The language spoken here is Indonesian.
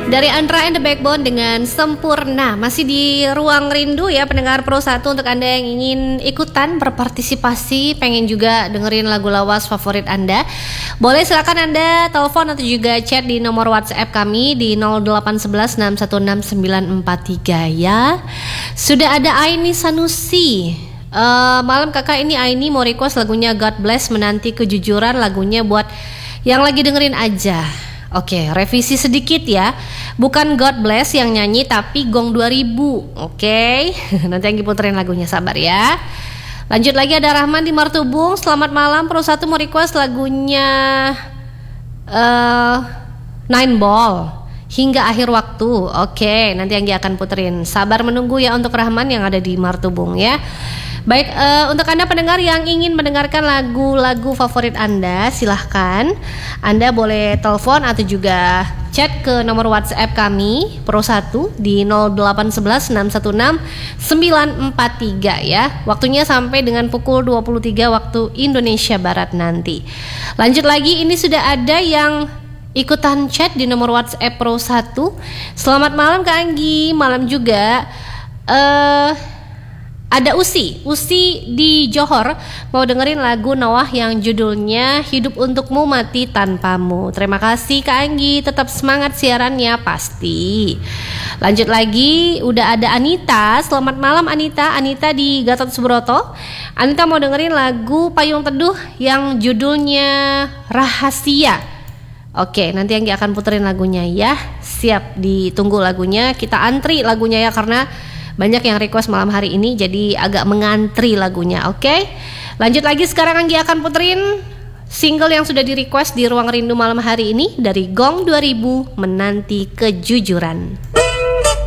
Dari Andra and the Backbone dengan Sempurna. Masih di Ruang Rindu ya pendengar Pro 1. Untuk Anda yang ingin ikutan berpartisipasi, pengen juga dengerin lagu lawas favorit Anda, boleh silakan Anda telepon atau juga chat di nomor WhatsApp kami di 0811616943 ya. Sudah ada Aini Sanusi. Malam kakak, ini Aini mau request lagunya God Bless Menanti Kejujuran, lagunya buat yang lagi dengerin aja. Oke, revisi sedikit ya. Bukan God Bless yang nyanyi tapi Gong 2000. Oke. Nanti yang puterin lagunya, sabar ya. Lanjut lagi, ada Rahman di Martubung. Selamat malam, Pro 1 mau request lagunya Nine Ball Hingga Akhir Waktu. Oke, nanti Anggi akan puterin. Sabar menunggu ya untuk Rahman yang ada di Martubung ya. Baik, untuk Anda pendengar yang ingin mendengarkan lagu-lagu favorit Anda, silahkan Anda boleh telepon atau juga chat ke nomor WhatsApp kami Pro 1 di 0811616943 ya. Waktunya sampai dengan pukul 23 waktu Indonesia Barat nanti. Lanjut lagi, ini sudah ada yang ikutan chat di nomor WhatsApp Pro 1. Selamat malam Kak Anggi, malam juga. Ada Usi di Johor mau dengerin lagu Noah yang judulnya Hidup Untukmu Mati Tanpamu. Terima kasih Kak Anggi, tetap semangat siarannya pasti. Lanjut lagi, udah ada Anita. Selamat malam Anita di Gatot Subroto. Anita mau dengerin lagu Payung Teduh yang judulnya Rahasia. Oke, nanti Anggi akan puterin lagunya ya. Siap, ditunggu lagunya. Kita antri lagunya ya, karena banyak yang request malam hari ini, jadi agak mengantri lagunya. Oke, lanjut lagi, sekarang Anggi akan puterin single yang sudah di request di Ruang Rindu malam hari ini dari Gong 2000, Menanti Kejujuran.